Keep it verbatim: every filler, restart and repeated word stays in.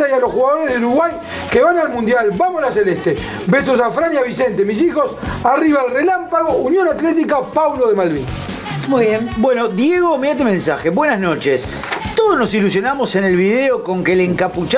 y a los jugadores de Uruguay que van al Mundial. Vamos a la Celeste. Besos a Fran y a Vicente, mis hijos. Arriba el Relámpago, Unión Atlética, Paulo de Malvin. Muy bien. Bueno, Diego, mira este mensaje. Buenas noches. Todos nos ilusionamos en el video con que el encapuchado